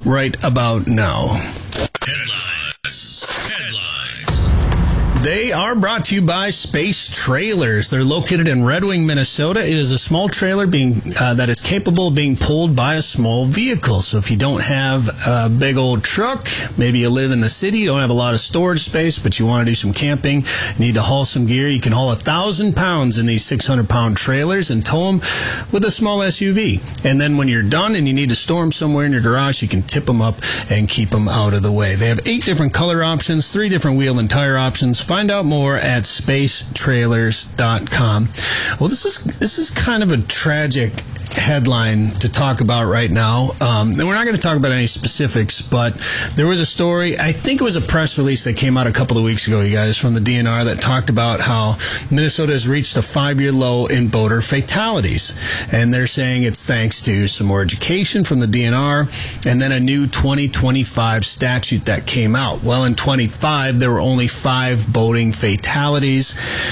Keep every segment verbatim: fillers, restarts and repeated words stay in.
right about now. Headlines. Headlines. They are brought to you by Space Trailers. They're located in Red Wing, Minnesota. It is a small trailer being uh, that is capable of being pulled by a small vehicle. So if you don't have a big old truck, maybe you live in the city, you don't have a lot of storage space, but you want to do some camping, you need to haul some gear, you can haul a thousand pounds in these six hundred pound trailers and tow them with a small S U V. And then when you're done and you need to store them somewhere in your garage, you can tip them up and keep them out of the way. They have eight different color options, three different wheel and tire options. Find out more at space trailers dot com. Well, this is this is kind of a tragic headline to talk about right now. Um, and we're not going to talk about any specifics, but there was a story, I think it was a press release that came out a couple of weeks ago, you guys, from the D N R that talked about how Minnesota has reached a five-year low in boater fatalities. And they're saying it's thanks to some more education from the D N R and then a new twenty twenty-five statute that came out. Well, in twenty-five, there were only five boating fatalities.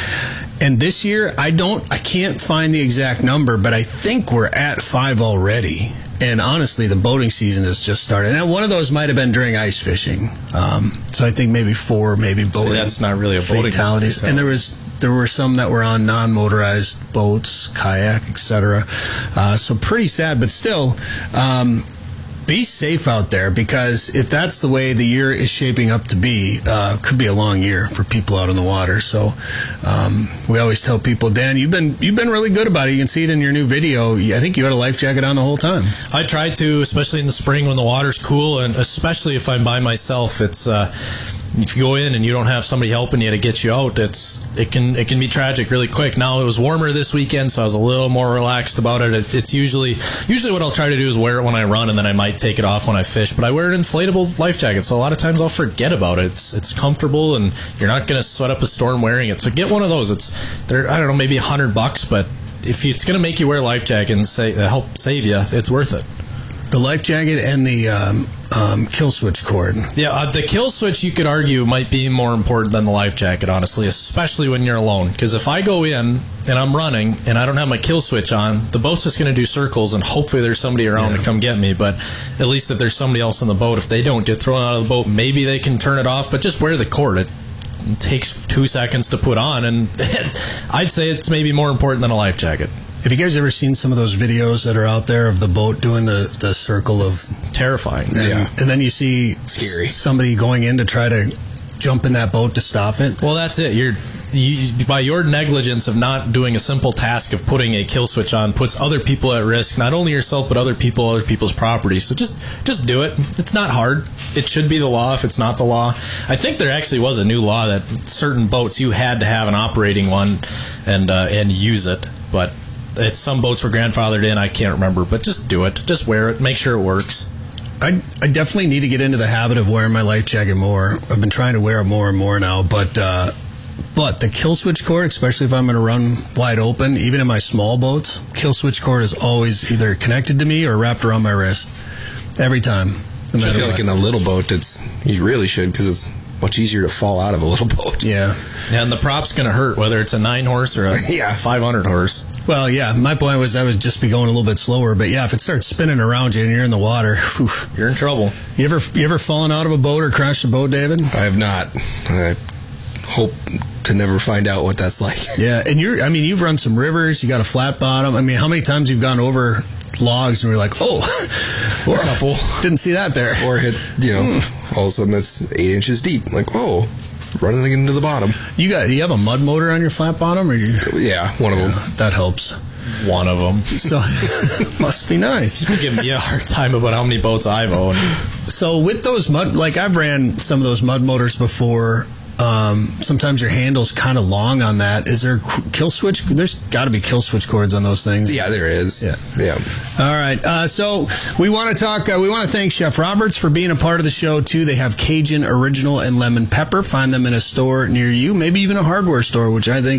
And this year, I don't, I can't find the exact number, but I think we're at five already. And honestly, the boating season has just started. And one of those might have been during ice fishing. Um, so I think maybe four, maybe boating. So that's not really a boating fatalities. And there was there were some that were on non-motorized boats, kayak, et cetera. Uh, so pretty sad, but still. Um, Be safe out there, because if that's the way the year is shaping up to be, uh, could be a long year for people out on the water. So um, we always tell people, Dan, you've been you've been really good about it. You can see it in your new video. I think you had a life jacket on the whole time. I try to, especially in the spring when the water's cool, and especially if I'm by myself. It's uh, if you go in and you don't have somebody helping you to get you out, it's it can it can be tragic really quick. Now, it was warmer this weekend, so I was a little more relaxed about it. it it's usually usually what I'll try to do is wear it when I run, and then I might take it off when I fish. But I wear an inflatable life jacket, so a lot of times I'll forget about it. It's it's comfortable, and you're not going to sweat up a storm wearing it. So get one of those. It's they're I don't know, maybe a hundred bucks, but if it's going to make you wear a life jacket and say help save you, it's worth it. The life jacket and the um, um, kill switch cord. Yeah, uh, the kill switch, you could argue, might be more important than the life jacket, honestly, especially when you're alone. Because if I go in and I'm running and I don't have my kill switch on, the boat's just going to do circles, and hopefully there's somebody around yeah. to come get me. But at least if there's somebody else on the boat, if they don't get thrown out of the boat, maybe they can turn it off. But just wear the cord. It takes two seconds to put on, and I'd say it's maybe more important than a life jacket. Have you guys ever seen some of those videos that are out there of the boat doing the, the circle of... Terrifying. And, yeah. And then you see Scary. somebody going in to try to jump in that boat to stop it. Well, that's it. You're you, by your negligence of not doing a simple task of putting a kill switch on puts other people at risk, not only yourself, but other people, other people's property. So just, just do it. It's not hard. It should be the law if it's not the law. I think there actually was a new law that certain boats, you had to have an operating one and uh, and use it, but... It's some boats were grandfathered in. I can't remember, but just do it. Just wear it. Make sure it works. I, I definitely need to get into the habit of wearing my life jacket more. I've been trying to wear it more and more now, but uh, but the kill switch cord, especially if I'm going to run wide open, even in my small boats, kill switch cord is always either connected to me or wrapped around my wrist every time. No I feel what. Like in a little boat, it's you really should, because it's much easier to fall out of a little boat. Yeah. And the prop's going to hurt, whether it's a nine horse or a yeah. five hundred horse. Well, yeah, my point was I would just be going a little bit slower, but yeah, if it starts spinning around you and you're in the water, whew. You're in trouble. You ever you ever fallen out of a boat or crashed a boat, David? I have not. I hope to never find out what that's like. Yeah, and you're I mean, you've run some rivers, you got a flat bottom. I mean, how many times you've gone over logs and we're like, oh, or a couple. Didn't see that there. Or hit, you know, mm. all of a sudden it's eight inches deep. Like, oh, running into the bottom. You got? Do you have a mud motor on your flat bottom, or you? Yeah, one of yeah, them. That helps. One of them. So must be nice. You give me a hard time about how many boats I've owned. So with those mud, like I've ran some of those mud motors before. Um, sometimes your handle's kind of long on that. Is there kill switch? There's got to be kill switch cords on those things. Yeah, there is. Yeah. Yeah. All right. Uh, so we want to talk, uh, we want to thank Chef Roberts for being a part of the show, too. They have Cajun Original and Lemon Pepper. Find them in a store near you, maybe even a hardware store, which I think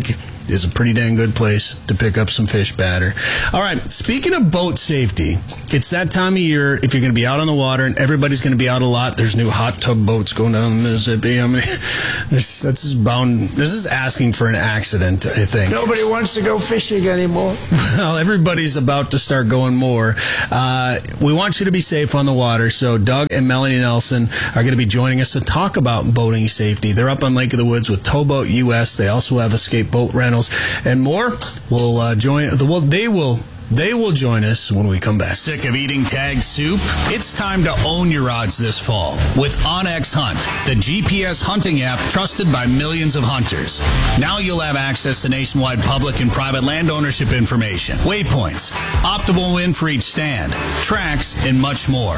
is a pretty dang good place to pick up some fish batter. All right, speaking of boat safety, it's that time of year if you're going to be out on the water, and everybody's going to be out a lot. There's new hot tub boats going down the Mississippi. I mean, this, that's just bound. This is asking for an accident, I think. Nobody wants to go fishing anymore. Well, everybody's about to start going more. Uh, we want you to be safe on the water, so Doug and Melanie Nelson are going to be joining us to talk about boating safety. They're up on Lake of the Woods with Towboat U S. They also have Escape Boat Rentals and more. We'll uh, join. The, well, they will. They will join us when we come back. Sick of eating tag soup? It's time to own your odds this fall with OnX Hunt, the G P S hunting app trusted by millions of hunters. Now you'll have access to nationwide public and private land ownership information, waypoints, optimal wind for each stand, tracks, and much more.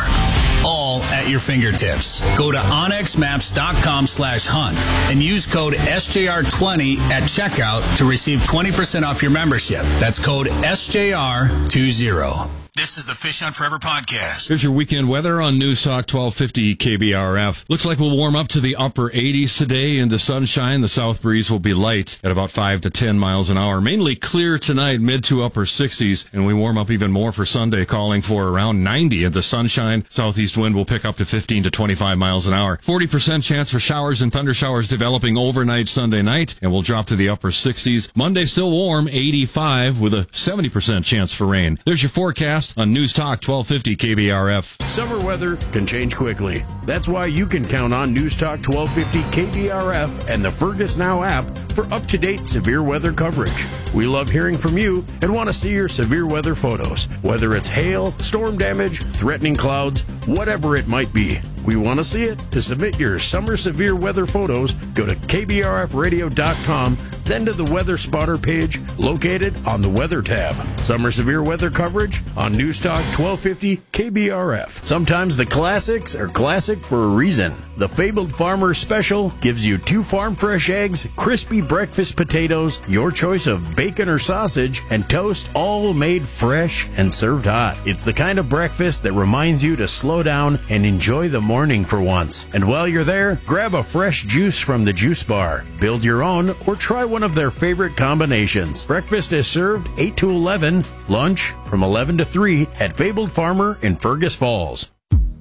All at your fingertips. Go to onxmaps.com slash hunt and use code S J R twenty at checkout to receive twenty percent off your membership. That's code S J R twenty. This is the Fish Hunt Forever podcast. Here's your weekend weather on News Talk twelve fifty K B R F. Looks like we'll warm up to the upper eighties today in the sunshine. The south breeze will be light at about five to ten miles an hour. Mainly clear tonight, mid to upper sixties, and we warm up even more for Sunday, calling for around ninety in the sunshine. Southeast wind will pick up to fifteen to twenty-five miles an hour. forty percent chance for showers and thunder showers developing overnight Sunday night, and we'll drop to the upper sixties. Monday still warm, eighty-five, with a seventy percent chance for rain. There's your forecast on News Talk twelve fifty K B R F. Summer weather can change quickly. That's why you can count on News Talk twelve fifty K B R F and the Fergus Now app for up-to-date severe weather coverage. We love hearing from you and want to see your severe weather photos, whether it's hail, storm damage, threatening clouds, whatever it might be. We want to see it. To submit your summer severe weather photos, go to K B R F radio dot com, then to the Weather Spotter page located on the Weather tab. Summer severe weather coverage on News Talk twelve fifty K B R F. Sometimes the classics are classic for a reason. The Fabled Farmer Special gives you two farm fresh eggs, crispy breakfast potatoes, your choice of bacon or sausage, and toast, all made fresh and served hot. It's the kind of breakfast that reminds you to slow down and enjoy the morning for once. And while you're there, grab a fresh juice from the juice bar. Build your own or try one of their favorite combinations. Breakfast is served eight to eleven, lunch from eleven to three at Fabled Farmer in Fergus Falls.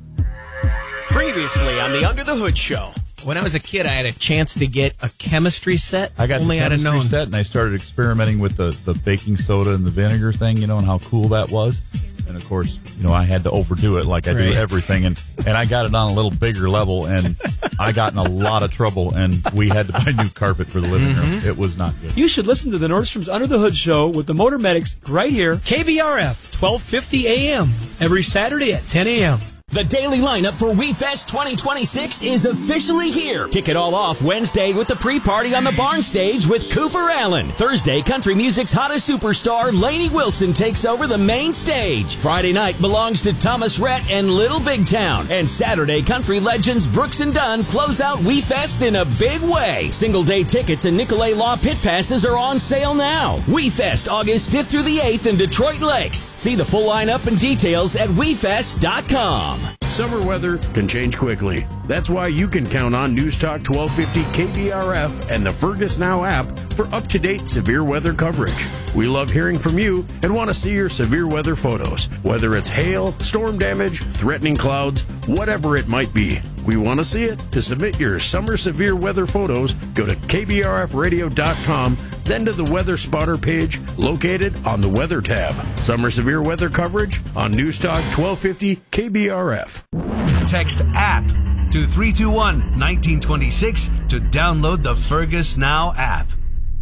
Previously on the Under the Hood Show. When I was a kid, I had a chance to get a chemistry set. I got Only the chemistry I'd have known. set, and I started experimenting with the, the baking soda and the vinegar thing, you know, and how cool that was. And, of course, you know, I had to overdo it like I Right. do everything. And, and I got it on a little bigger level, and I got in a lot of trouble, and we had to buy new carpet for the living room. Mm-hmm. It was not good. You should listen to the Nordstrom's Under the Hood Show with the Motor Medics right here, K B R F, twelve fifty A M, every Saturday at ten A M The daily lineup for WeFest twenty twenty-six is officially here. Kick it all off Wednesday with the pre-party on the barn stage with Cooper Allen. Thursday, country music's hottest superstar, Lainey Wilson, takes over the main stage. Friday night belongs to Thomas Rhett and Little Big Town. And Saturday, country legends Brooks and Dunn close out WeFest in a big way. Single day tickets and Nicolay Law pit passes are on sale now. WeFest August fifth through the eighth in Detroit Lakes. See the full lineup and details at we fest dot com. Summer weather can change quickly. That's why you can count on News Talk twelve fifty K B R F and the Fergus Now app for up-to-date severe weather coverage. We love hearing from you and want to see your severe weather photos, whether it's hail, storm damage, threatening clouds, whatever it might be. We want to see it. To submit your summer severe weather photos, go to K B R F radio dot com, then to the Weather Spotter page located on the Weather tab. Summer severe weather coverage on News Talk twelve fifty K B R F. Text app to three two one, one nine two six to download the Fergus Now app.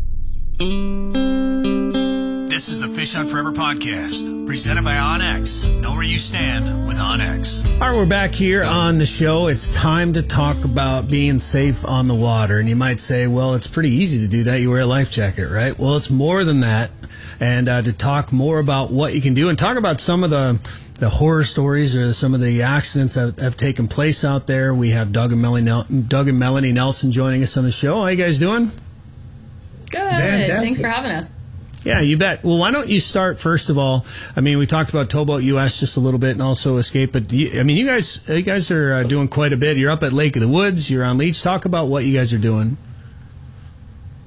This is the Fish Hunt Forever podcast, presented by OnX. Know where you stand with OnX. All right, we're back here on the show. It's time to talk about being safe on the water. And you might say, well, it's pretty easy to do that. You wear a life jacket, right? Well, it's more than that. And uh, to talk more about what you can do and talk about some of the the horror stories or some of the accidents that have taken place out there, we have Doug and Melanie, Doug and Melanie Nelson joining us on the show. How you guys doing? Good. Fantastic. Thanks for having us. Yeah, you bet. Well, why don't you start, first of all? I mean, we talked about Towboat U S just a little bit and also Escape, but you, I mean, you guys you guys are uh, doing quite a bit. You're up at Lake of the Woods. You're on Leech. Talk about what you guys are doing.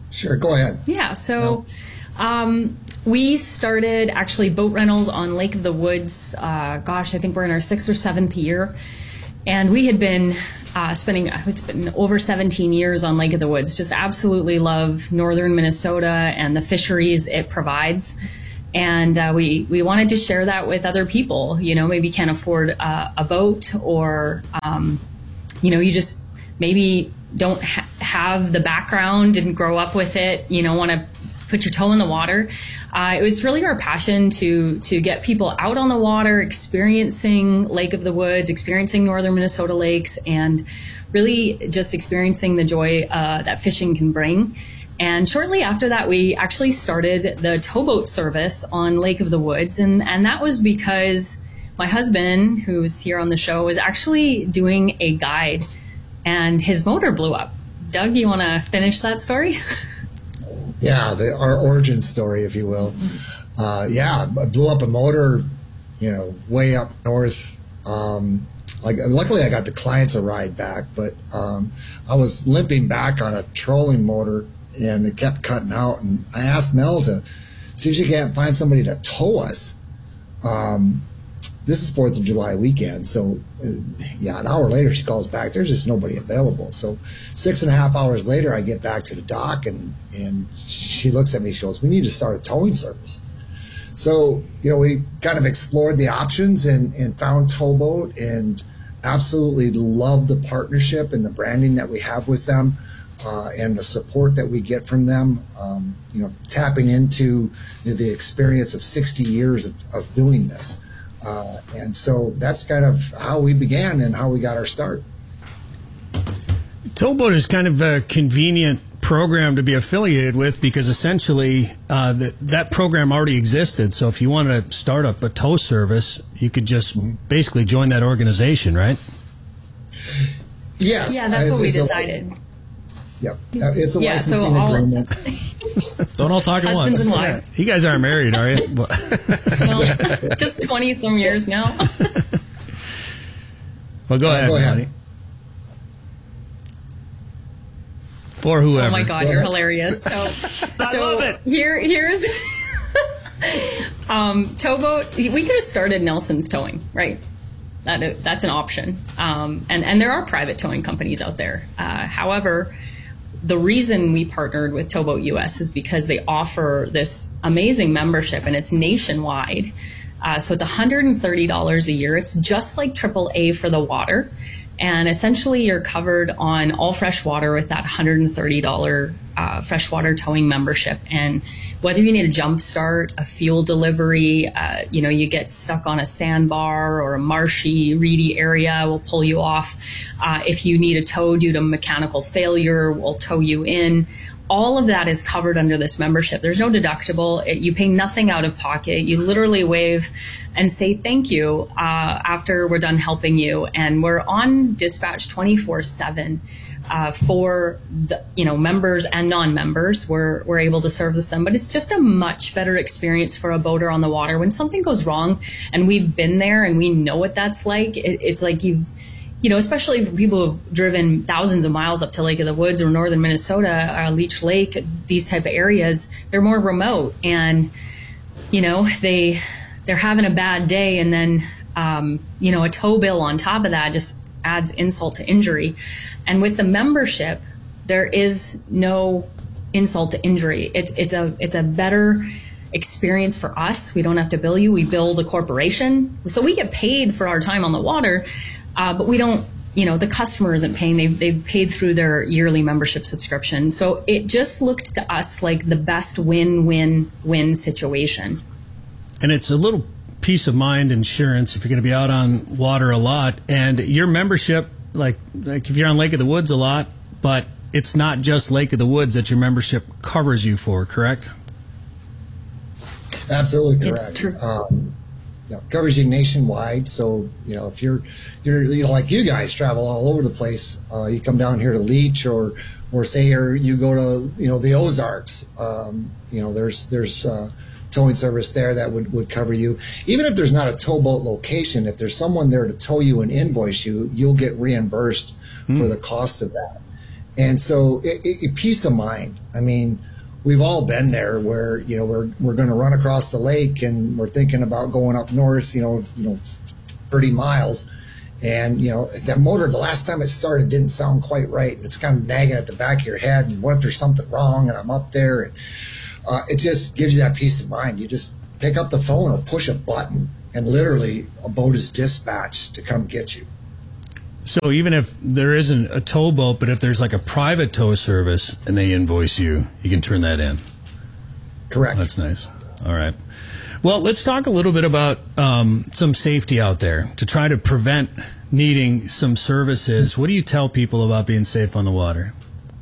Sure, go ahead. Yeah, so um, we started actually boat rentals on Lake of the Woods. Uh, gosh, I think we're in our sixth or seventh year. And we had been uh, spending, it's been over seventeen years on Lake of the Woods. Just absolutely love northern Minnesota and the fisheries it provides. And uh, we, we wanted to share that with other people. You know, maybe can't afford uh, a boat, or, um, you know, you just maybe don't ha- have the background, didn't grow up with it, you know, want to put your toe in the water. Uh, it was really our passion to to get people out on the water, experiencing Lake of the Woods, experiencing northern Minnesota lakes, and really just experiencing the joy uh, that fishing can bring. And shortly after that, we actually started the towboat service on Lake of the Woods. And, and that was because my husband, who's here on the show, was actually doing a guide and his motor blew up. Doug, you want to finish that story? Yeah, the, our origin story, if you will. Uh, yeah, I blew up a motor, you know, way up north. Um, like, luckily, I got the clients a ride back, but um, I was limping back on a trolling motor, and it kept cutting out. And I asked Mel to see if she can't find somebody to tow us. Um, this is fourth of July weekend, so uh, yeah, an hour later she calls back. There's just nobody available. So six and a half hours later, I get back to the dock, and and she looks at me. She goes, "We need to start a towing service." So you know, we kind of explored the options and and found Towboat, and absolutely love the partnership and the branding that we have with them, uh, and the support that we get from them. Um, you know, tapping into the experience of sixty years of, of doing this. Uh, and so that's kind of how we began and how we got our start. Towboat is kind of a convenient program to be affiliated with, because essentially uh, the, that program already existed. So if you wanted to start up a tow service, you could just basically join that organization, right? Yes. Yeah, that's it's, what we it's decided. A, yep. It's a yeah, licensing so all, agreement. Don't all talk at once. Husbands and wives. You guys aren't married, are you? No, just twenty some years now. Well, go Uh, ahead, go ahead. Melanie. Or whoever. Oh my God, Go you're ahead. hilarious. So, I so love it. Here, here's um, Towboat. We could have started Nelson's Towing, right? That that's an option. Um, and and there are private towing companies out there. Uh, however, the reason we partnered with Towboat U S is because they offer this amazing membership, and it's nationwide. Uh, so it's one hundred thirty dollars a year. It's just like triple A for the water. And essentially, you're covered on all freshwater with that one hundred thirty dollars uh, freshwater towing membership. And whether you need a jump start, a fuel delivery, uh, you know, you get stuck on a sandbar or a marshy, reedy area, we'll pull you off. Uh, if you need a tow due to mechanical failure, we'll tow you in. All of that is covered under this membership. There's no deductible. It, you pay nothing out of pocket. You literally wave and say thank you uh, after we're done helping you. And we're on dispatch twenty-four seven uh, for the, you know, members and non-members. We're we're able to service them, but it's just a much better experience for a boater on the water. When something goes wrong, and we've been there and we know what that's like, it, it's like you've You know, especially for people who've driven thousands of miles up to Lake of the Woods or northern Minnesota, uh, Leech Lake, these type of areas, they're more remote, and you know they they're having a bad day, and then um, you know a tow bill on top of that just adds insult to injury. And with the membership, there is no insult to injury. It's it's a it's a better experience for us. We don't have to bill you. We bill the corporation, so we get paid for our time on the water. Uh, but we don't, you know, the customer isn't paying. They've, they've paid through their yearly membership subscription. So it just looked to us like the best win-win-win situation. And it's a little peace of mind insurance if you're going to be out on water a lot. And your membership, like, like if you're on Lake of the Woods a lot, but it's not just Lake of the Woods that your membership covers you for, correct? Absolutely correct. It's true. Um, you know, covers you nationwide. So, you know, if you're, you're, you know, like you guys travel all over the place, uh, you come down here to Leech, or, or say you're, you go to, you know, the Ozarks, um, you know, there's, there's, uh, towing service there that would, would cover you. Even if there's not a towboat location, if there's someone there to tow you and invoice you, you'll get reimbursed mm. for the cost of that. And so it, it, it, peace of mind. I mean, we've all been there where, you know, we're, we're going to run across the lake and we're thinking about going up north, you know, you know, thirty miles. And, you know, that motor, the last time it started didn't sound quite right. And it's kind of nagging at the back of your head. And what if there's something wrong and I'm up there? And uh, it just gives you that peace of mind. You just pick up the phone or push a button and literally a boat is dispatched to come get you. So even if there isn't a towboat, but if there's like a private tow service and they invoice you, you can turn that in. Correct. That's nice. All right. Well, let's talk a little bit about um, some safety out there to try to prevent needing some services. What do you tell people about being safe on the water?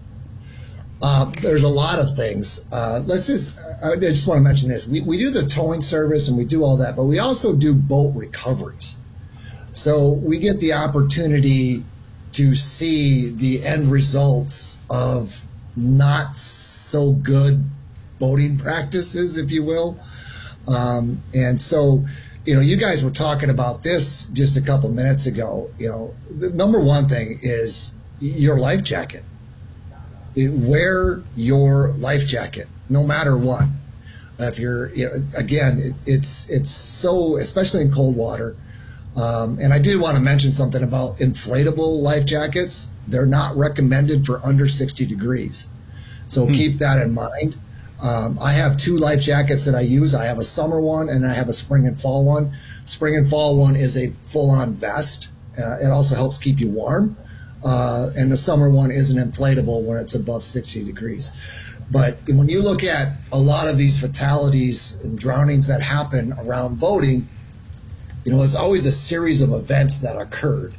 Uh, there's a lot of things. Uh, let's just, I just want to mention this. We, we do the towing service and we do all that, but we also do boat recoveries. So we get the opportunity to see the end results of not so good boating practices, if you will. Um, and so, you know, you guys were talking about this just a couple minutes ago. You know, the number one thing is your life jacket. It, wear your life jacket, no matter what. If you're, you know, again, it, it's it's so, especially in cold water. Um, and I did want to mention something about inflatable life jackets. They're not recommended for under sixty degrees. So hmm. keep that in mind. Um, I have two life jackets that I use. I have a summer one and I have a spring and fall one. Spring and fall one is a full-on vest. Uh, it also helps keep you warm. Uh, and the summer one is an inflatable when it's above sixty degrees. But when you look at a lot of these fatalities and drownings that happen around boating, you know, there's always a series of events that occurred.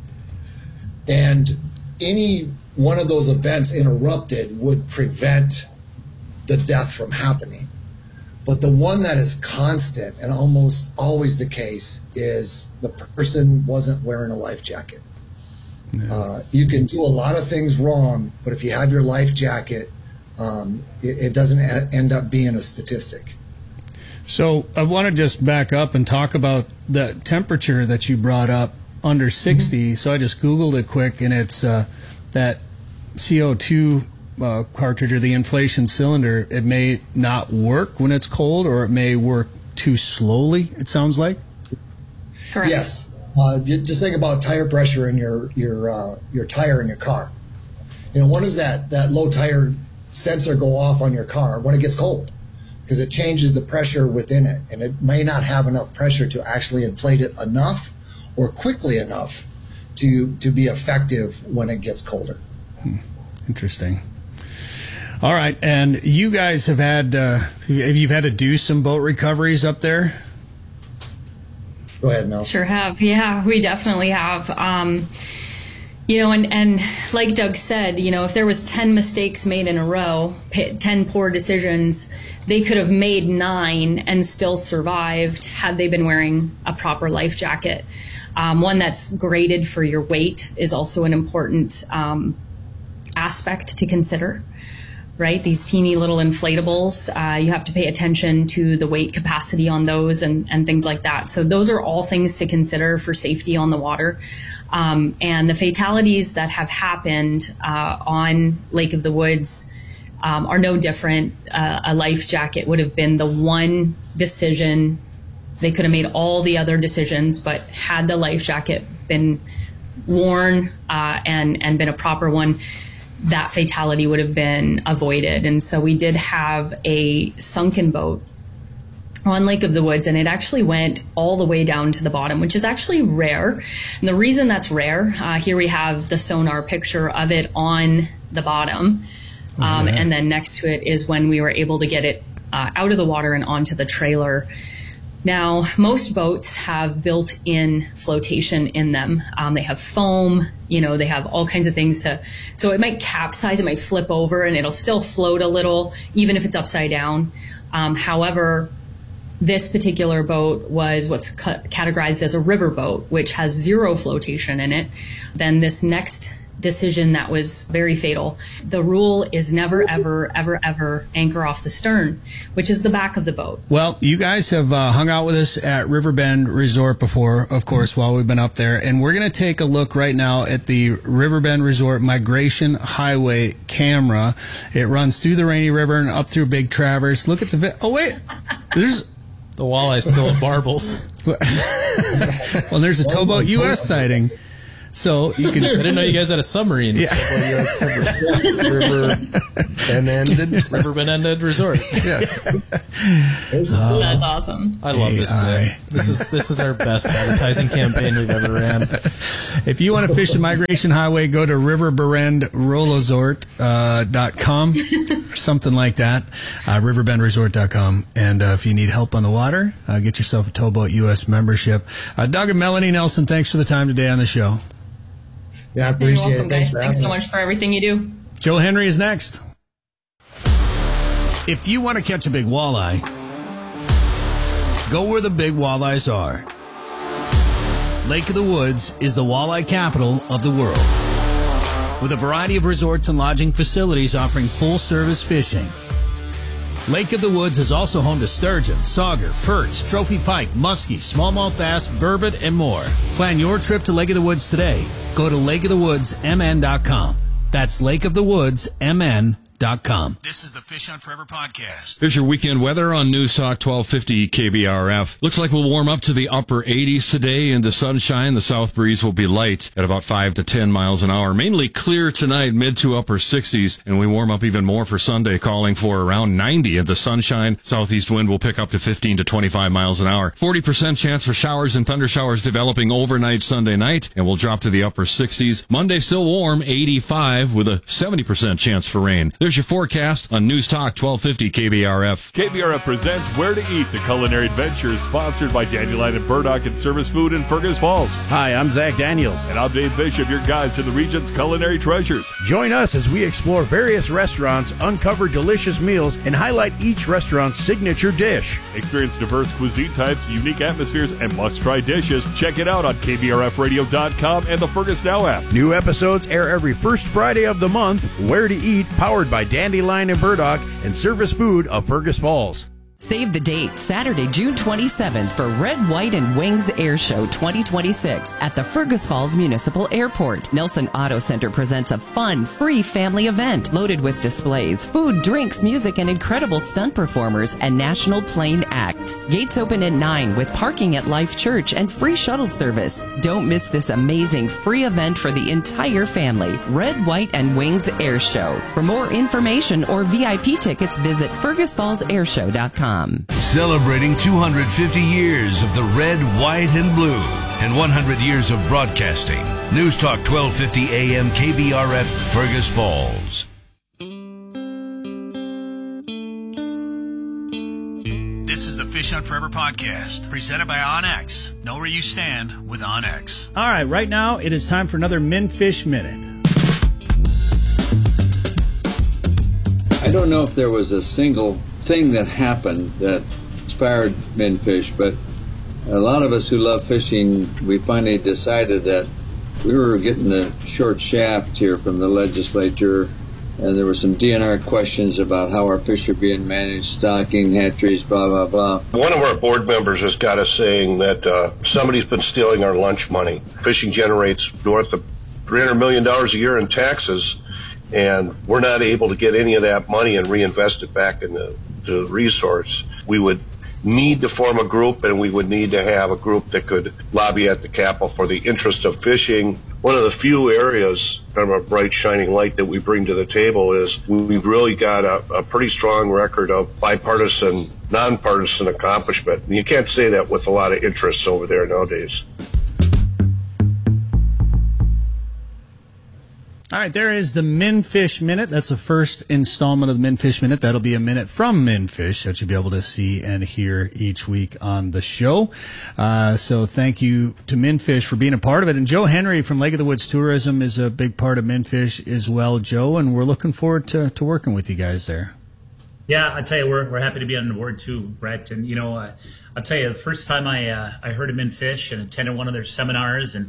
And any one of those events interrupted would prevent the death from happening. But the one that is constant and almost always the case is the person wasn't wearing a life jacket. Yeah. Uh, you can do a lot of things wrong, but if you have your life jacket, um, it, it doesn't a- end up being a statistic. So I want to just back up and talk about the temperature that you brought up under sixty. Mm-hmm. So I just Googled it quick, and it's uh, that C O two uh, cartridge or the inflation cylinder. It may not work when it's cold, or it may work too slowly, it sounds like. Correct. Yes. Uh, just think about tire pressure in your your uh, your tire in your car. You know, when does that, that low tire sensor go off on your car? When it gets cold, because it changes the pressure within it, and it may not have enough pressure to actually inflate it enough or quickly enough to to be effective when it gets colder. Hmm. Interesting. All right, and you guys have had uh, have you had to do some boat recoveries up there? Go ahead, Mel. Sure have. Yeah, we definitely have. Um, you know, and, and like Doug said, you know, if there was ten mistakes made in a row, ten poor decisions, they could have made nine and still survived had they been wearing a proper life jacket. Um, one that's graded for your weight is also an important um, aspect to consider. Right, these teeny little inflatables, uh, you have to pay attention to the weight capacity on those and, and things like that. So those are all things to consider for safety on the water. Um, and the fatalities that have happened uh, on Lake of the Woods um, are no different. Uh, a life jacket would have been the one decision. They could have made all the other decisions, but had the life jacket been worn uh, and, and been a proper one, that fatality would have been avoided. And so we did have a sunken boat on Lake of the Woods, and it actually went all the way down to the bottom, which is actually rare. And the reason that's rare, uh, here we have the sonar picture of it on the bottom. Um, mm-hmm. And then next to it is when we were able to get it uh, out of the water and onto the trailer. Now, most boats have built-in flotation in them. Um, they have foam, you know, they have all kinds of things to, so it might capsize, it might flip over, and it'll still float a little, even if it's upside down. Um, however, this particular boat was what's ca- categorized as a river boat, which has zero flotation in it. Then this next decision that was very fatal. The rule is never, ever, ever, ever anchor off the stern, which is the back of the boat. Well, you guys have uh, hung out with us at Riverbend Resort before, of course, while we've been up there. And we're going to take a look right now at the Riverbend Resort Migration Highway camera. It runs through the Rainy River and up through Big Traverse. Look at the... Vi- oh, wait. There's... The walleye still at Barbles. Well, there's a Towboat U S sighting. So you can. I didn't know you guys had a submarine. Yeah. River and ended. Riverbend ended resort. Yes. Uh, That's awesome. I love this man. This is this is our best advertising campaign we've ever ran. If you want to fish the Migration Highway, go to riverberend dot com or something like that. Uh, riverbend resort dot com. And uh, if you need help on the water, uh, get yourself a Towboat U S membership. Uh, Doug and Melanie Nelson, thanks for the time today on the show. Yeah, I appreciate You're welcome, it. Thanks, guys. for Thanks so having much for everything you do. Joe Henry is next. If you want to catch a big walleye, go where the big walleyes are. Lake of the Woods is the walleye capital of the world, with a variety of resorts and lodging facilities offering full-service fishing. Lake of the Woods is also home to sturgeon, sauger, perch, trophy pike, muskie, smallmouth bass, burbot, and more. Plan your trip to Lake of the Woods today. Go to lake of the woods m n dot com. That's lake of the woods m n dot com. This is the Fish Hunt Forever podcast. Here's your weekend weather on News Talk twelve fifty K B R F. Looks like we'll warm up to the upper eighties today in the sunshine. The south breeze will be light at about five to ten miles an hour. Mainly clear tonight, mid to upper sixties, and we warm up even more for Sunday, calling for around ninety in the sunshine. Southeast wind will pick up to fifteen to twenty-five miles an hour. forty percent chance for showers and thunder showers developing overnight Sunday night, and we'll drop to the upper sixties. Monday still warm, eighty-five, with a seventy percent chance for rain. There's your forecast on News Talk twelve fifty K B R F. K B R F presents Where to Eat, the culinary adventure sponsored by Dandelion and Burdock and Service Food in Fergus Falls. Hi, I'm Zach Daniels. And I'm Dave Bishop, your guides to the region's culinary treasures. Join us as we explore various restaurants, uncover delicious meals, and highlight each restaurant's signature dish. Experience diverse cuisine types, unique atmospheres, and must-try dishes. Check it out on K B R F radio dot com and the Fergus Now app. New episodes air every first Friday of the month. Where to Eat, powered by Dandelion and Burdock and Service Food of Fergus Falls. Save the date, Saturday, June twenty-seventh for Red, White, and Wings Air Show twenty twenty-six at the Fergus Falls Municipal Airport. Nelson Auto Center presents a fun, free family event loaded with displays, food, drinks, music, and incredible stunt performers and national plane acts. Gates open at nine with parking at Life Church and free shuttle service. Don't miss this amazing free event for the entire family. Red, White, and Wings Air Show. For more information or V I P tickets, visit fergus falls air show dot com. Celebrating two hundred fifty years of the red, white, and blue and one hundred years of broadcasting. News Talk twelve fifty A M K B R F, Fergus Falls. This is the Fish Hunt Forever podcast, presented by OnX. Know where you stand with OnX. All right, right now it is time for another MinFish Minute. I don't know if there was a single thing that happened that inspired MinFish, but a lot of us who love fishing, we finally decided that we were getting the short shaft here from the legislature, and there were some D N R questions about how our fish are being managed, stocking, hatcheries, blah, blah, blah. One of our board members has got us saying that uh, somebody's been stealing our lunch money. Fishing generates north of three hundred million dollars a year in taxes, and we're not able to get any of that money and reinvest it back in the, the resource. We would need to form a group, and we would need to have a group that could lobby at the Capitol for the interest of fishing. One of the few areas, kind of a bright shining light that we bring to the table, is we've really got a, a pretty strong record of bipartisan, nonpartisan accomplishment. And you can't say that with a lot of interests over there nowadays. All right, there is the MinFish Minute. That's the first installment of the MinFish Minute. That'll be a minute from MinFish that you'll be able to see and hear each week on the show. Uh, so thank you to MinFish for being a part of it. And Joe Henry from Lake of the Woods Tourism is a big part of MinFish as well, Joe, and we're looking forward to, to working with you guys there. Yeah, I tell you, we're we're happy to be on the board too, Brett. And, you know, uh, I'll tell you, the first time I uh, I heard of MinFish and attended one of their seminars, and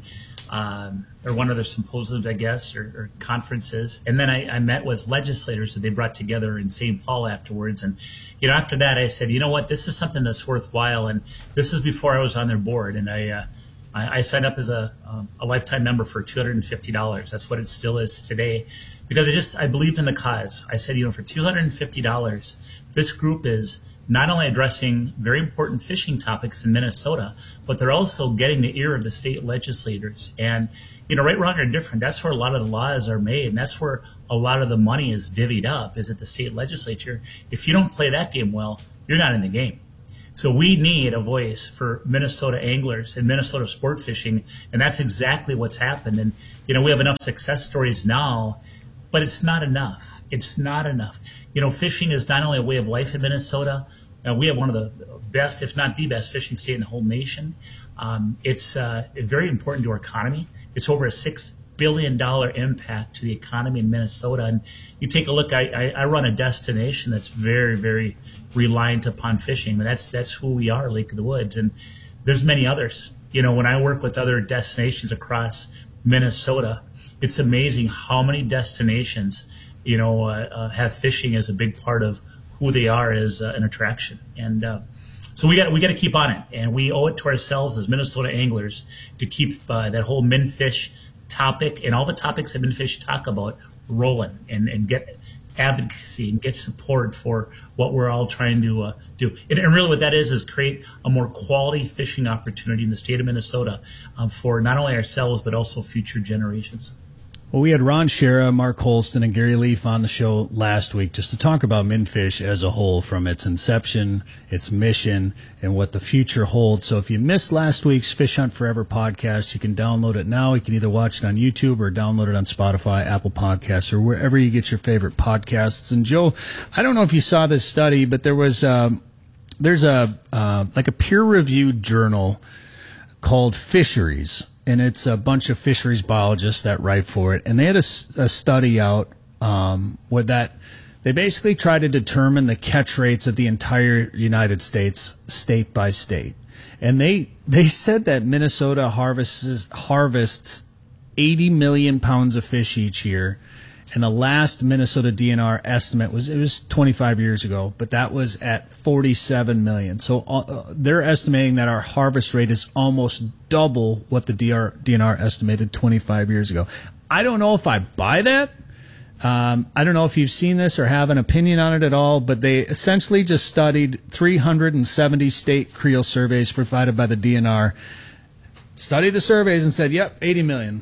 um, or one of their symposiums, I guess, or, or conferences. And then I, I met with legislators that they brought together in Saint Paul afterwards. And, you know, after that, I said, you know what, this is something that's worthwhile. And this is before I was on their board. And I, uh, I, I signed up as a, um, a lifetime member for two hundred fifty dollars. That's what it still is today. Because I just, I believed in the cause. I said, you know, for two hundred fifty dollars, this group is not only addressing very important fishing topics in Minnesota, but they're also getting the ear of the state legislators. And, you know, right, wrong, or indifferent, that's where a lot of the laws are made. And that's where a lot of the money is divvied up, is at the state legislature. If you don't play that game well, you're not in the game. So we need a voice for Minnesota anglers and Minnesota sport fishing. And that's exactly what's happened. And, you know, we have enough success stories now, but it's not enough. It's not enough. You know, fishing is not only a way of life in Minnesota. Uh, we have one of the best, if not the best, fishing state in the whole nation. Um, it's uh, very important to our economy. It's over a six billion dollars impact to the economy in Minnesota. And you take a look, I, I, I run a destination that's very, very reliant upon fishing. I mean, that's, that's who we are, Lake of the Woods. And there's many others. You know, when I work with other destinations across Minnesota, it's amazing how many destinations, you know, uh, uh, have fishing as a big part of who they are as uh, an attraction. And uh, so we got we got to keep on it, and we owe it to ourselves as Minnesota anglers to keep uh, that whole Minfish topic and all the topics that Minfish talk about rolling, and, and get advocacy and get support for what we're all trying to uh, do. And, and really what that is is create a more quality fishing opportunity in the state of Minnesota um, for not only ourselves but also future generations. Well, we had Ron Schara, Mark Holston, and Gary Leaf on the show last week just to talk about Minfish as a whole, from its inception, its mission, and what the future holds. So if you missed last week's Fish Hunt Forever podcast, you can download it now. You can either watch it on YouTube or download it on Spotify, Apple Podcasts, or wherever you get your favorite podcasts. And Joe, I don't know if you saw this study, but there was um, there's a uh, like a peer-reviewed journal called Fisheries. And it's a bunch of fisheries biologists that write for it. And they had a, a study out um, where that they basically try to determine the catch rates of the entire United States, state by state. And they they said that Minnesota harvests harvests eighty million pounds of fish each year. And the last Minnesota D N R estimate was, it was twenty-five years ago, but that was at forty-seven million. So uh, they're estimating that our harvest rate is almost double what the D N R estimated twenty-five years ago. I don't know if I buy that. Um, I don't know if you've seen this or have an opinion on it at all, but they essentially just studied three hundred seventy state creel surveys provided by the D N R, studied the surveys and said, yep, eighty million.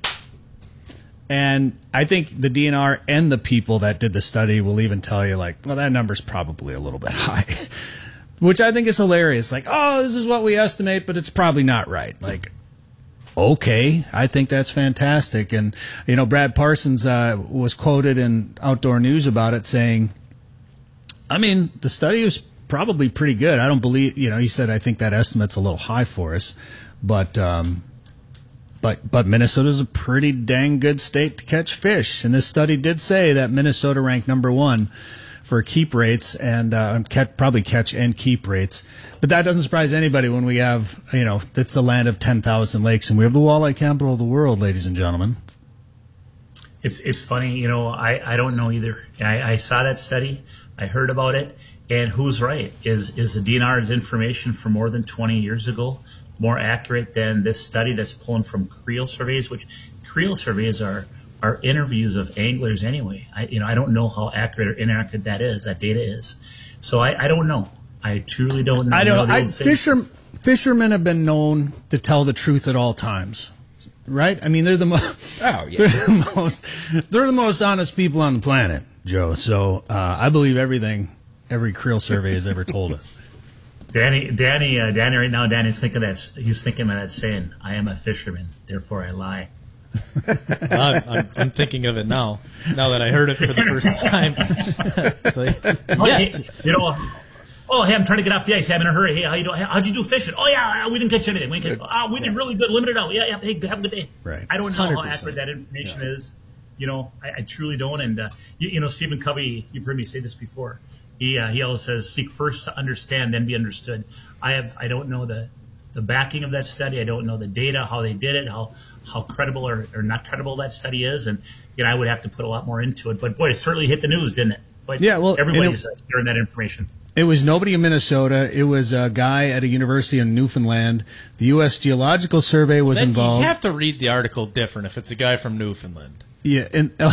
And I think the D N R and the people that did the study will even tell you, like, well, that number's probably a little bit high, which I think is hilarious. Like, oh, this is what we estimate, but it's probably not right. Like, okay, I think that's fantastic. And, you know, Brad Parsons uh, was quoted in Outdoor News about it saying, I mean, the study was probably pretty good. I don't believe, you know, he said, I think that estimate's a little high for us, but, um, But but Minnesota's a pretty dang good state to catch fish. And this study did say that Minnesota ranked number one for keep rates and uh, catch, probably catch and keep rates. But that doesn't surprise anybody when we have, you know, it's the land of ten thousand lakes. And we have the walleye capital of the world, ladies and gentlemen. It's it's funny, you know, I, I don't know either. I, I saw that study. I heard about it. And who's right? Is, is the D N R's information from more than twenty years ago more accurate than this study that's pulling from creel surveys, which creel surveys are, are interviews of anglers anyway. I, you know, I don't know how accurate or inaccurate that is, that data is. So I, I don't know. I truly don't know. I don't know. I, fisher, fishermen have been known to tell the truth at all times, right? I mean, they're the most, oh, yeah. they're the most, they're the most honest people on the planet, Joe. So uh, I believe everything every creel survey has ever told us. Danny, Danny, uh, Danny, right now, Danny's thinking that he's thinking of that saying, "I am a fisherman, therefore I lie." I'm, I'm, I'm thinking of it now. Now that I heard it for the first time. So, oh, yes, hey, you know. Oh, hey, I'm trying to get off the ice. I'm in a hurry. Hey, how you doing? Hey, how'd you do fishing? Oh yeah, we didn't catch anything. We didn't catch, oh, we did really good. Limited out. Yeah, yeah. Hey, have a good day. Right. I don't know one hundred percent. how accurate that information yeah. is. You know, I, I truly don't. And uh, you, you know, Stephen Covey, you've heard me say this before. He uh, he always says, "Seek first to understand, then be understood." I have I don't know the the backing of that study. I don't know the data, how they did it, how how credible or, or not credible that study is, and you know, I would have to put a lot more into it. But boy, it certainly hit the news, didn't it? But yeah, well, everybody's it, hearing that information. It was nobody in Minnesota. It was a guy at a university in Newfoundland. The U S Geological Survey was then involved. You have to read the article different if it's a guy from Newfoundland. Yeah, and uh,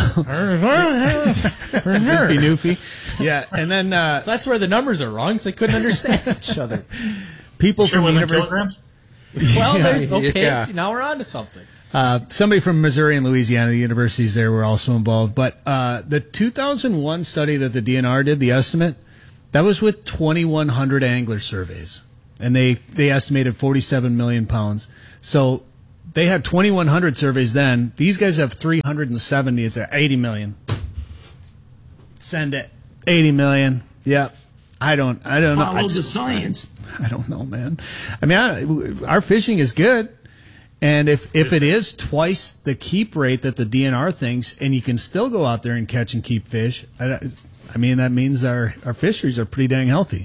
Newfie, Newfie. Yeah, and then uh, so that's where the numbers are wrong, because they couldn't understand each other. People sure from the wasn't university. kilograms? Well, there's okay. Yeah. See, now we're on to something. Uh, somebody from Missouri and Louisiana, the universities there were also involved. But uh, the two thousand one study that the D N R did, the estimate, that was with twenty-one hundred angler surveys. And they, they estimated forty-seven million pounds. So they had twenty-one hundred surveys then. These guys have three hundred seventy. It's at eighty million. Send it. eighty million. Yep. I don't, I don't know. Follow I the just, science. I don't know, man. I mean, I, our fishing is good. And if, if it is twice the keep rate that the D N R thinks, and you can still go out there and catch and keep fish, I, I mean, that means our, our fisheries are pretty dang healthy.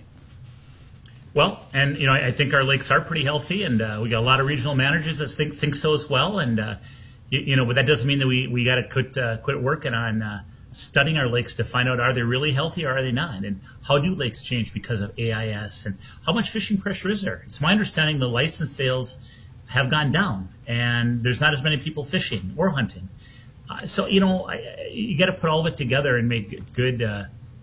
Well, and you know, I think our lakes are pretty healthy, and uh, we got a lot of regional managers that think think so as well. And uh, you, you know, but that doesn't mean that we we got to quit uh, quit working on uh, studying our lakes to find out, are they really healthy or are they not, and how do lakes change because of A I S, and how much fishing pressure is there? It's my understanding the license sales have gone down, and there's not as many people fishing or hunting. Uh, so you know, I, you got to put all of it together and make good. Uh,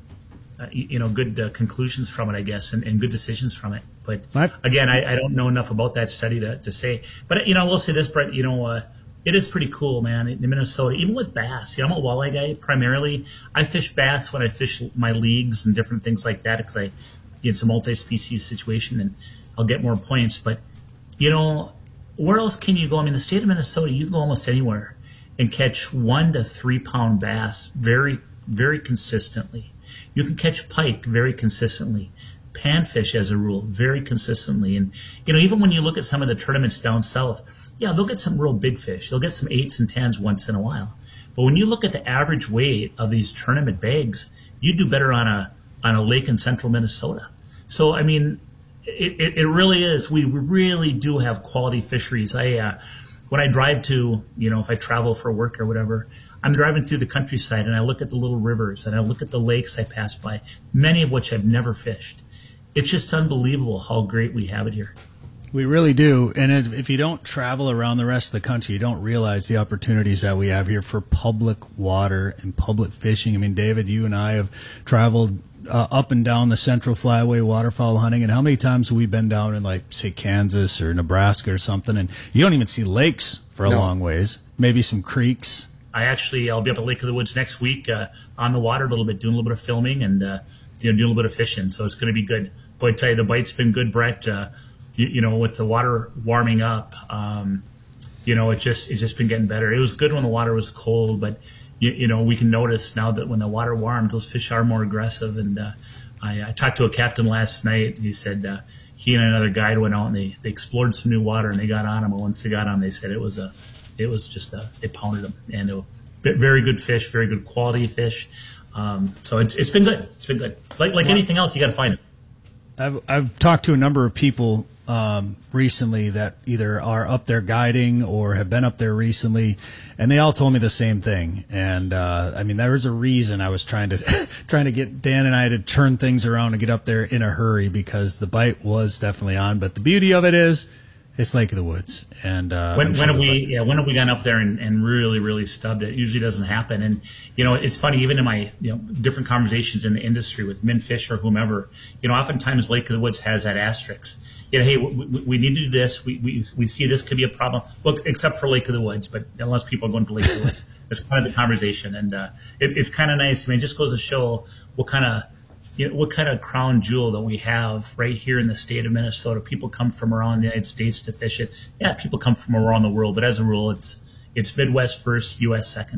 Uh, you know, good uh, conclusions from it, I guess, and, and good decisions from it. But what? again, I, I don't know enough about that study to, to say. But, you know, I will say this, Brett, you know, uh, it is pretty cool, man, in Minnesota, even with bass. You know, I'm a walleye guy primarily. I fish bass when I fish my leagues and different things like that, because I, it's a multi-species situation and I'll get more points. But, you know, where else can you go? I mean, the state of Minnesota, you can go almost anywhere and catch one to three pound bass very, very consistently. You can catch pike very consistently, panfish as a rule very consistently. And, you know, even when you look at some of the tournaments down south, yeah, they'll get some real big fish. They'll get some eights and tens once in a while. But when you look at the average weight of these tournament bags, you do better on a on a lake in central Minnesota. So, I mean, it, it, it really is. We really do have quality fisheries. I uh, when I drive to, you know, if I travel for work or whatever, I'm driving through the countryside and I look at the little rivers and I look at the lakes I pass by, many of which I've never fished. It's just unbelievable how great we have it here. We really do. And if, if you don't travel around the rest of the country, you don't realize the opportunities that we have here for public water and public fishing. I mean, David, you and I have traveled uh, up and down the Central Flyway waterfowl hunting. And how many times have we been down in, like, say, Kansas or Nebraska or something, and you don't even see lakes for a No. long ways, maybe some creeks. I actually, I'll be up at Lake of the Woods next week uh, on the water a little bit, doing a little bit of filming and, uh, you know, doing a little bit of fishing. So it's going to be good. Boy, I tell you, the bite's been good, Brett. Uh, you, you know, with the water warming up, um, you know, it just, it's just been getting better. It was good when the water was cold, but, you, you know, we can notice now that when the water warms, those fish are more aggressive. And uh, I, I talked to a captain last night, and he said uh, he and another guide went out and they, they explored some new water and they got on them. And once they got on, they said it was a, It was just a, it pounded them, and it was very good fish, very good quality fish. Um, so it's it's been good. It's been good. Like like anything else, you got to find it. I've I've talked to a number of people um, recently that either are up there guiding or have been up there recently, and they all told me the same thing. And uh, I mean, there was a reason I was trying to trying to get Dan and I to turn things around and get up there in a hurry, because the bite was definitely on. But the beauty of it is, it's Lake of the Woods. And uh, when, sure when have we bite- yeah when have we gone up there and, and really really stubbed it? It usually doesn't happen. And you know, it's funny, even in my you know different conversations in the industry with Min Fish or whomever, you know, oftentimes Lake of the Woods has that asterisk. You know, hey, we, we, we need to do this. We, we we see this could be a problem. Look, except for Lake of the Woods, but unless people are going to Lake of the Woods, that's kind of the conversation. And uh, it, it's kind of nice. I mean, it just goes to show what kind of You know, what kind of crown jewel that we have right here in the state of Minnesota. People come from around the United States to fish it. Yeah, people come from around the world, but as a rule, it's it's Midwest first, U S second.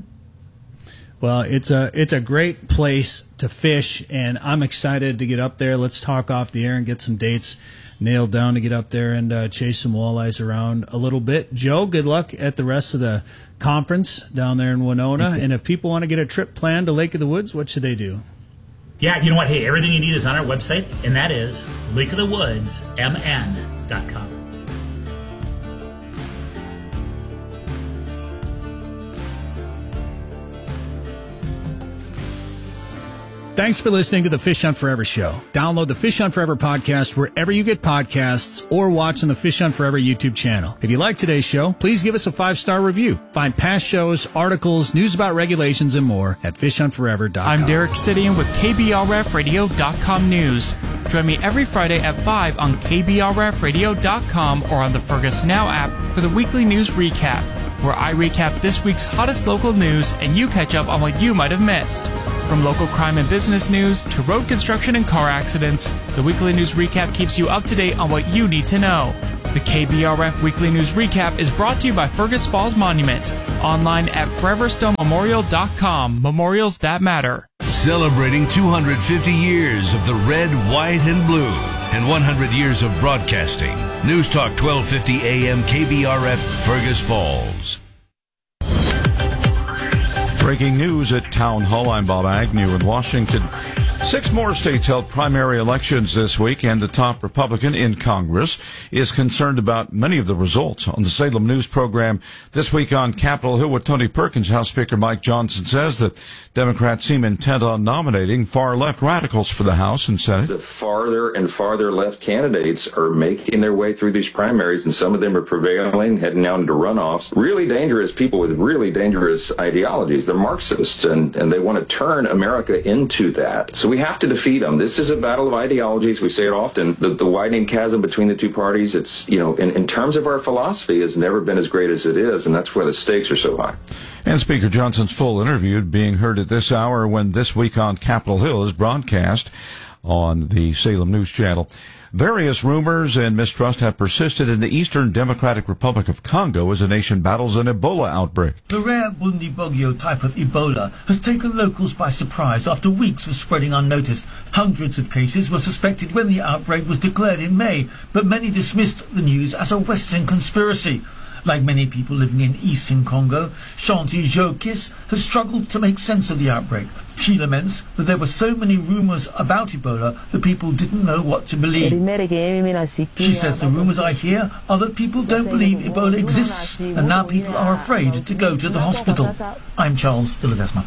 Well, it's a it's a great place to fish, and I'm excited to get up there. Let's talk off the air and get some dates nailed down to get up there and uh, chase some walleyes around a little bit. Joe, good luck at the rest of the conference down there in Winona. And if people want to get a trip planned to Lake of the Woods, what should they do? Yeah, you know what? Hey, everything you need is on our website, and that is lake of the woods m n dot com. Thanks for listening to the Fish Hunt Forever show. Download the Fish Hunt Forever podcast wherever you get podcasts or watch on the Fish Hunt Forever YouTube channel. If you like today's show, please give us a five-star review. Find past shows, articles, news about regulations, and more at fish hunt forever dot com. I'm Derek Sidian with K B R F radio dot com news. Join me every Friday at five on K B R F radio dot com or on the Fergus Now app for the weekly news recap, where I recap this week's hottest local news and you catch up on what you might have missed. From local crime and business news to road construction and car accidents, the weekly news recap keeps you up to date on what you need to know. The K B R F Weekly News Recap is brought to you by Fergus Falls Monument, online at forever stone memorial dot com, memorials that matter. Celebrating two hundred fifty years of the red, white, and blue, and one hundred years of broadcasting. News Talk twelve fifty A M K B R F, Fergus Falls. Breaking news at Town Hall. I'm Bob Agnew in Washington. Six more states held primary elections this week, and the top Republican in Congress is concerned about many of the results. On the Salem News program this week on Capitol Hill with Tony Perkins, House Speaker Mike Johnson says that Democrats seem intent on nominating far-left radicals for the House and Senate. The farther and farther left candidates are making their way through these primaries, and some of them are prevailing, heading down into runoffs. Really dangerous people with really dangerous ideologies. They're Marxists, and, and they want to turn America into that. So we have to defeat them. This is a battle of ideologies. We say it often. The, the widening chasm between the two parties, it's, you know, in, in terms of our philosophy, has never been as great as it is, and that's why the stakes are so high. And Speaker Johnson's full interview being heard at this hour when This Week on Capitol Hill is broadcast on the Salem News Channel. Various rumors and mistrust have persisted in the Eastern Democratic Republic of Congo as the nation battles an Ebola outbreak. The rare Bundibugyo type of Ebola has taken locals by surprise after weeks of spreading unnoticed. Hundreds of cases were suspected when the outbreak was declared in May, but many dismissed the news as a Western conspiracy. Like many people living in eastern Congo, Shanti Jokis has struggled to make sense of the outbreak. She laments that there were so many rumours about Ebola that people didn't know what to believe. She says the rumours I hear are that people don't believe Ebola exists, and now people are afraid to go to the hospital. I'm Charles de Ledesma.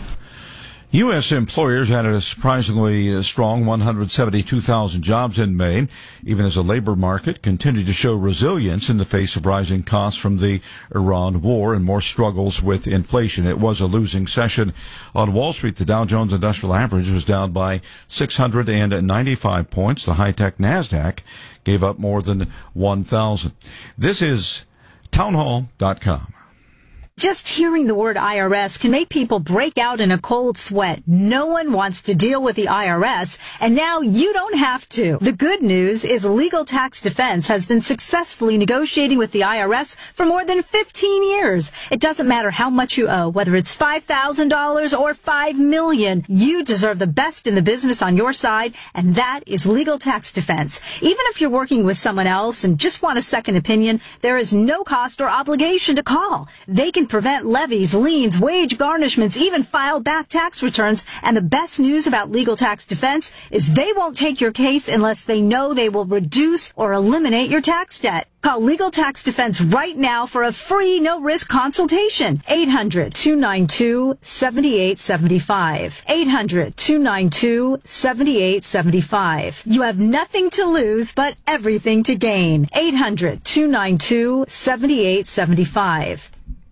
U S employers added a surprisingly strong one hundred seventy-two thousand jobs in May, even as the labor market continued to show resilience in the face of rising costs from the Iran war and more struggles with inflation. It was a losing session. On Wall Street, the Dow Jones Industrial Average was down by six hundred ninety-five points. The high-tech NASDAQ gave up more than one thousand. This is townhall dot com. Just hearing the word I R S can make people break out in a cold sweat. No one wants to deal with the I R S, and now you don't have to. The good news is Legal Tax Defense has been successfully negotiating with the I R S for more than fifteen years. It doesn't matter how much you owe, whether it's five thousand dollars or five million dollars. You deserve the best in the business on your side, and that is Legal Tax Defense. Even if you're working with someone else and just want a second opinion, there is no cost or obligation to call. They can prevent levies, liens, wage garnishments, even file back tax returns. And the best news about Legal Tax Defense is they won't take your case unless they know they will reduce or eliminate your tax debt. Call Legal Tax Defense right now for a free, no-risk consultation. eight hundred, two nine two, seven eight seven five. eight hundred, two nine two, seven eight seven five. You have nothing to lose, but everything to gain. eight hundred, two nine two, seven eight seven five.